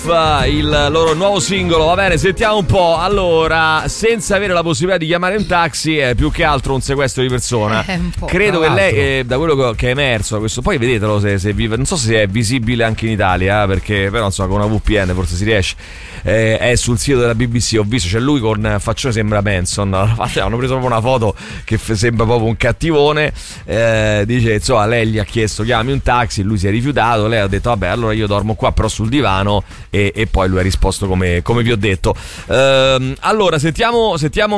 il loro nuovo singolo. Va bene, sentiamo un po'. Allora, senza avere la possibilità di chiamare un taxi, è più che altro un sequestro di persona. Credo che lei, da quello che è emerso da questo, poi vedetelo se vive, non so se è visibile anche in Italia, perché però insomma con una VPN forse si riesce. È sul sito della BBC, ho visto, c'è lui con faccione, sembra Manson. Hanno preso proprio una foto che sembra proprio un cattivone. Dice, insomma, lei gli ha chiesto chiami un taxi, lui si è rifiutato, lei ha detto vabbè, allora io dormo qua però sul divano, e poi lui ha risposto come vi ho detto. Allora sentiamo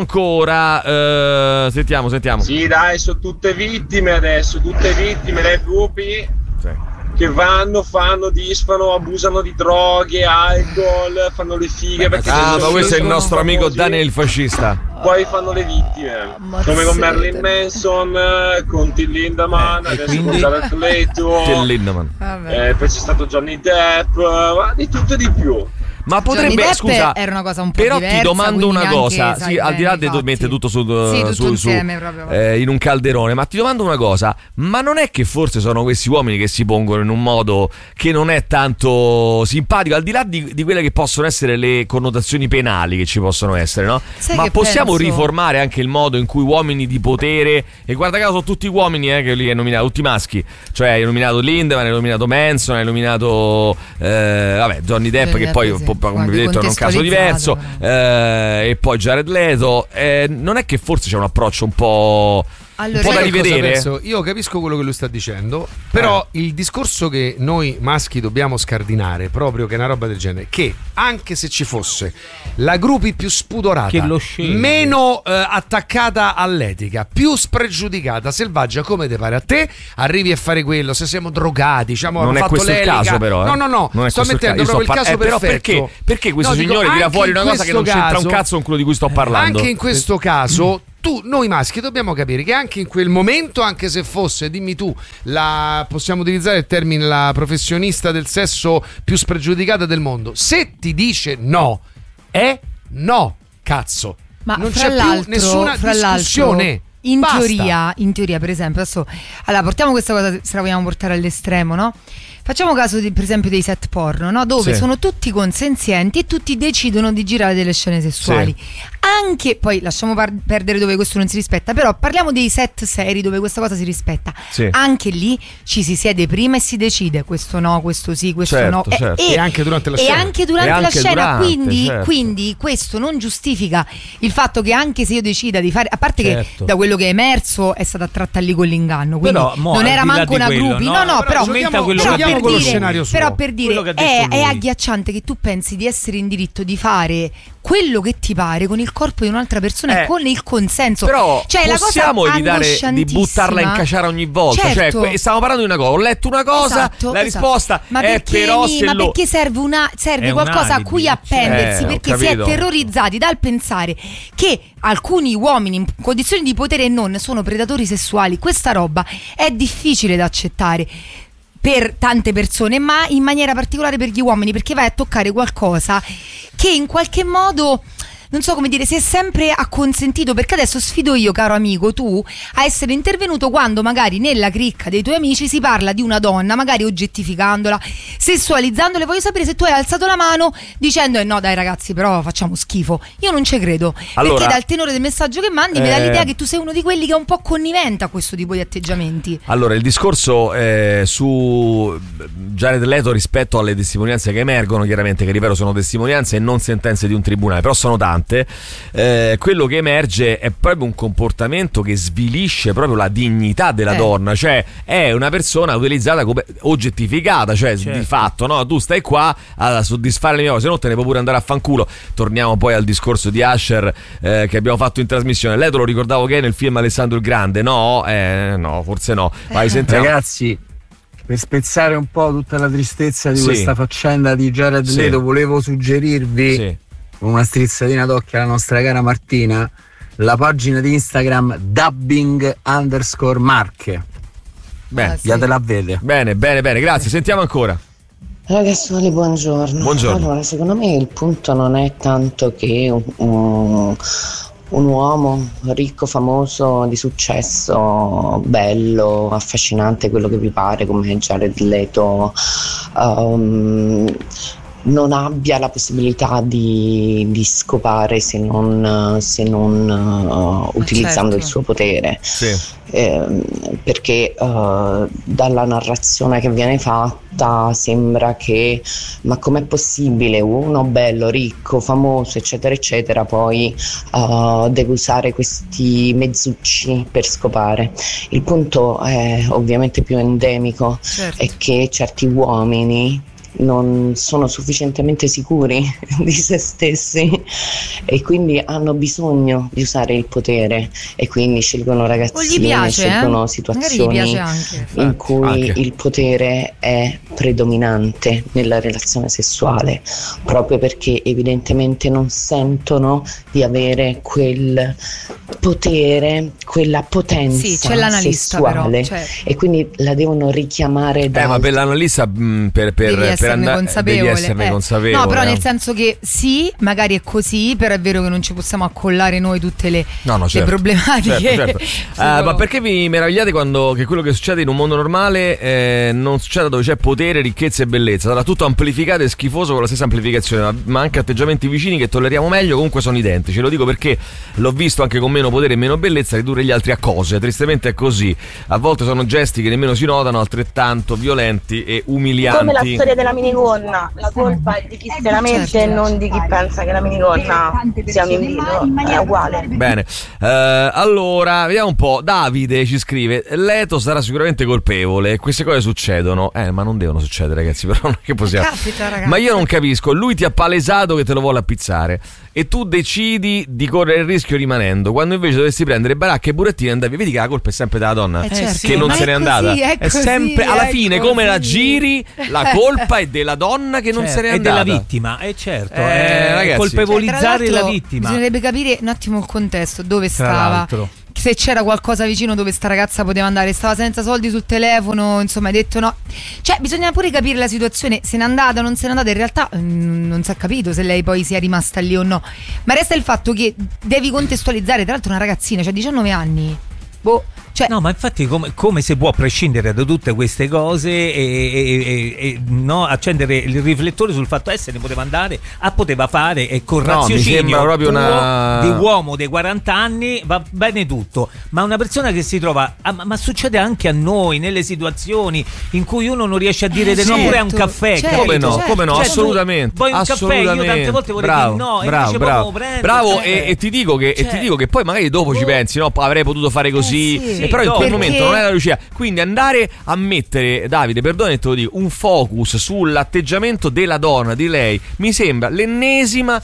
ancora. Sentiamo. Sì, dai, sono tutte vittime adesso, dei lupi. Sì. Che fanno, disfano, abusano di droghe, alcol, fanno le fighe. Perché ma questo è il nostro amico Daniel il fascista. Poi fanno le vittime, come con Marilyn Manson, con Till Lindemann, adesso con Jared Leto. Till Lindemann. Poi c'è stato Johnny Depp, di tutto e di più. Ma potrebbe, scusa, era una cosa un po' però diversa, ti domando una cosa, sai, sì, al di là di mette tutto su insieme, proprio. In un calderone, ma ti domando una cosa, ma non è che forse sono questi uomini che si pongono in un modo che non è tanto simpatico, al di là di quelle che possono essere le connotazioni penali che ci possono essere, no? Sai, ma possiamo penso riformare anche il modo in cui uomini di potere, e guarda caso sono tutti uomini che li hai nominato, tutti maschi, cioè hai nominato Lindemann, hai nominato Manson, hai nominato Johnny Depp, che poi come vi ho detto è un caso diverso, e poi Jared Leto, non è che forse c'è un approccio un po' da rivedere? Io capisco quello che lui sta dicendo, però il discorso che noi maschi dobbiamo scardinare proprio che è una roba del genere, che anche se ci fosse la groupie più spudorata, meno attaccata all'etica, più spregiudicata, selvaggia, come te pare a te, arrivi a fare quello, se siamo drogati, diciamo, non è questo il caso, però no, sto mettendo proprio il caso perfetto. Però perché questo signore tira fuori una cosa che non c'entra un cazzo con quello di cui sto parlando? Anche in questo caso noi maschi dobbiamo capire che anche in quel momento, anche se fosse, dimmi tu, possiamo utilizzare il termine, la professionista del sesso più spregiudicata del mondo, se ti dice no, è no, cazzo. Ma non c'è più nessuna discussione. In teoria, per esempio, adesso, allora portiamo questa cosa, se la vogliamo portare all'estremo, no? Facciamo caso per esempio dei set porno, no? Dove sono tutti consenzienti e tutti decidono di girare delle scene sessuali. Anche, poi lasciamo perdere dove questo non si rispetta, però parliamo dei set seri dove questa cosa si rispetta. Anche lì ci si siede prima e si decide questo no, questo sì, questo no. E anche durante la scena. E anche durante la scena. Quindi questo non giustifica il fatto che anche se io decida di fare, a parte che da quello che è emerso è stata tratta lì con l'inganno, quindi però, non era manco una groupie. Però per dire è agghiacciante che tu pensi di essere in diritto di fare quello che ti pare con il corpo di un'altra persona e con il consenso. Però cioè, possiamo evitare di buttarla in caciara ogni volta. Certo. Cioè, stiamo parlando di una cosa, ho letto una cosa, la risposta è però perché serve qualcosa a cui appendersi, perché si è terrorizzati dal pensare che alcuni uomini in condizioni di potere e non sono predatori sessuali. Questa roba è difficile da accettare per tante persone, ma in maniera particolare per gli uomini, perché vai a toccare qualcosa che in qualche modo, non so come dire, si è sempre acconsentito, perché adesso sfido io, caro amico, tu a essere intervenuto quando magari nella cricca dei tuoi amici si parla di una donna, magari oggettificandola, sessualizzandola. Voglio sapere se tu hai alzato la mano dicendo no dai ragazzi, però facciamo schifo. Io non ci credo, perché dal tenore del messaggio che mandi mi dà l'idea che tu sei uno di quelli che è un po' connivente a questo tipo di atteggiamenti. Allora, il discorso su Jared Leto rispetto alle testimonianze che emergono, chiaramente, che ripeto sono testimonianze e non sentenze di un tribunale, però sono tante. Quello che emerge è proprio un comportamento che svilisce proprio la dignità della donna, cioè è una persona utilizzata come oggettificata, cioè di fatto, no? Tu stai qua a soddisfare le mie cose, se no te ne puoi pure andare a fanculo. Torniamo poi al discorso di Usher che abbiamo fatto in trasmissione. Lei te lo ricordavo che è nel film Alessandro il Grande? No, forse no. Vai, sentiamo. Ragazzi, per spezzare un po' tutta la tristezza di questa faccenda di Jared Leto, volevo suggerirvi una strizzatina d'occhio alla nostra cara Martina, la pagina di Instagram dubbing_Marche. Bene, te la vede. Bene, grazie. Sentiamo ancora. Ragazzuoli, buongiorno. Allora, secondo me il punto non è tanto che un uomo ricco, famoso, di successo, bello, affascinante, quello che vi pare, come Jared Leto, non abbia la possibilità di scopare se non utilizzando il suo potere. Perché dalla narrazione che viene fatta sembra che ma com'è possibile uno bello, ricco, famoso eccetera eccetera poi deve usare questi mezzucci per scopare. Il punto è ovviamente più endemico, è che certi uomini non sono sufficientemente sicuri di se stessi e quindi hanno bisogno di usare il potere e quindi scelgono ragazzine, scelgono situazioni in cui il potere è predominante nella relazione sessuale, proprio perché evidentemente non sentono di avere quel potere, quella potenza c'è l'analista, sessuale, però, e quindi la devono richiamare da ma per l'analista devi esserne consapevole. No, però nel senso che sì, magari è così, però è vero che non ci possiamo accollare noi tutte le problematiche. Certo. Ma perché vi meravigliate quando che quello che succede in un mondo normale non succede dove c'è potere, ricchezza e bellezza? Sarà tutto amplificato e schifoso con la stessa amplificazione, ma anche atteggiamenti vicini che tolleriamo meglio comunque sono identici. Lo dico perché l'ho visto anche con meno potere e meno bellezza ridurre gli altri a cose. Tristemente è così. A volte sono gesti che nemmeno si notano, altrettanto violenti e umilianti. Come la storia della minigonna, la colpa è di chi se la mette e non di chi pensa che la minigonna sia un invito, è uguale. Bene, allora vediamo un po'. Davide ci scrive: Leto sarà sicuramente colpevole, queste cose succedono, ma non devono succedere, ragazzi, però non è che possiamo. Capita, ragazzi. Ma io non capisco, lui ti ha palesato che te lo vuole appizzare e tu decidi di correre il rischio rimanendo, quando invece dovresti prendere baracche e burettini e andavi. Vedi che la colpa è sempre della donna che non se n'è andata, è sempre alla fine così. Come la giri, la colpa è della donna che non se n'è andata, è della vittima, certo, ragazzi, colpevolizzare la vittima. Bisognerebbe capire un attimo il contesto, dove stava, se c'era qualcosa vicino dove sta ragazza poteva andare, stava senza soldi sul telefono, insomma hai detto no, cioè bisogna pure capire la situazione, se n'è andata, non se n'è andata, in realtà non si è capito se lei poi sia rimasta lì o no, ma resta il fatto che devi contestualizzare, tra l'altro una ragazzina, cioè 19 anni, cioè, no, ma infatti come si può prescindere da tutte queste cose e no, accendere il riflettore sul fatto se ne poteva andare, poteva fare, e con raziocinio proprio di uomo dei 40 anni va bene tutto, ma una persona che si trova ma succede anche a noi nelle situazioni in cui uno non riesce a dire no pure a un caffè, come no, assolutamente, poi un caffè, io tante volte vorrei dire no, bravo, e ti dico che poi magari dopo ci pensi, no, avrei potuto fare così. Però in quel momento non è la lucia. Quindi andare a mettere, Davide, perdone, te lo dico, un focus sull'atteggiamento della donna, di lei, mi sembra l'ennesima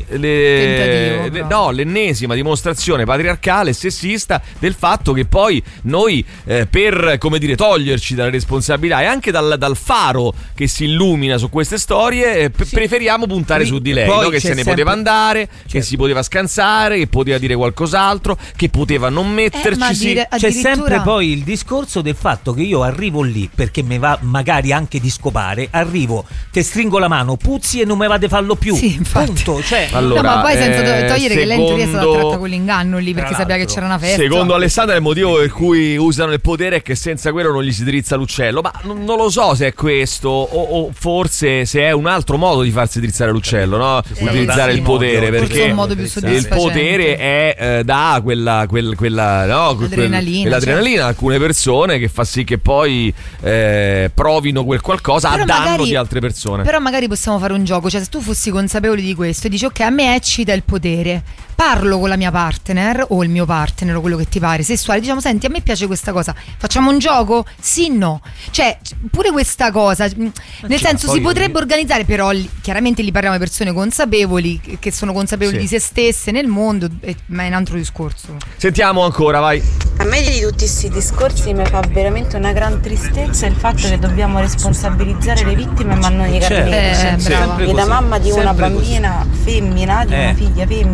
l'ennesima dimostrazione patriarcale e sessista del fatto che poi noi per, come dire, toglierci dalle responsabilità e anche dal faro che si illumina su queste storie, preferiamo puntare su di lei, no? Che se ne poteva andare, che si poteva scansare, che poteva dire qualcos'altro, che poteva non metterci. C'è sempre poi il discorso del fatto che io arrivo lì perché mi va magari anche di scopare, arrivo, te stringo la mano, puzzi e non mi va di farlo più, punto. Cioè, allora, no, ma poi senza togliere che lei in teoria è stata tratta con l'inganno lì perché sapeva che c'era una festa. Secondo Alessandra il motivo per cui usano il potere è che senza quello non gli si drizza l'uccello, ma non lo so se è questo o forse se è un altro modo di farsi drizzare l'uccello, no? Utilizzare il potere, perché un modo più il potere è da quella l'adrenalina a alcune persone che fa sì che poi provino quel qualcosa a danno di altre persone. Però magari possiamo fare un gioco, cioè se tu fossi consapevole di questo e dici ok, a me eccita il potere, parlo con la mia partner o il mio partner o quello che ti pare sessuale, diciamo senti a me piace questa cosa, facciamo un gioco? Sì, no, cioè pure questa cosa nel senso si potrebbe organizzare, però chiaramente lì parliamo di persone consapevoli che sono consapevoli di se stesse nel mondo, ma è un altro discorso. Sentiamo ancora, vai. A me di tutti questi discorsi mi fa veramente una gran tristezza il fatto che dobbiamo responsabilizzare le vittime ma non i carnefici. E da mamma di una bambina femmina, di una figlia femmina piccola,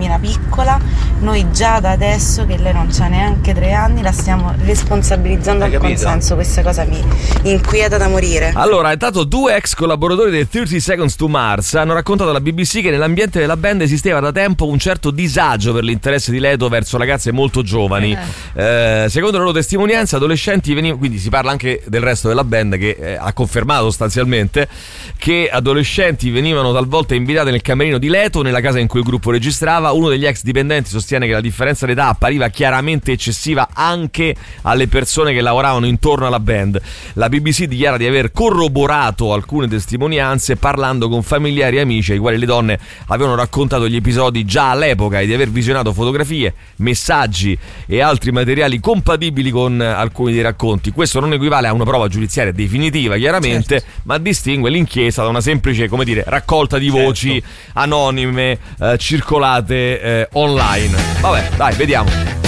piccola, noi già da adesso, che lei non c'ha neanche 3 anni, la stiamo responsabilizzando al consenso. Questa cosa mi inquieta da morire. Allora, intanto 2 ex collaboratori dei 30 Seconds to Mars hanno raccontato alla BBC che nell'ambiente della band esisteva da tempo un certo disagio per l'interesse di Leto verso ragazze molto giovani. Secondo la loro testimonianza, adolescenti venivano, quindi si parla anche del resto della band che ha confermato sostanzialmente che adolescenti venivano talvolta invitate nel camerino di Leto, nella casa in cui il gruppo registrava. Uno degli ex dipendenti sostiene che la differenza d'età appariva chiaramente eccessiva anche alle persone che lavoravano intorno alla band. La BBC dichiara di aver corroborato alcune testimonianze parlando con familiari e amici ai quali le donne avevano raccontato gli episodi già all'epoca e di aver visionato fotografie, messaggi e altri materiali compatibili con alcuni dei racconti. Questo non equivale a una prova giudiziaria definitiva, chiaramente, certo, ma distingue l'inchiesta da una semplice, come dire, raccolta di voci anonime circolate online. Vabbè, dai, vediamo.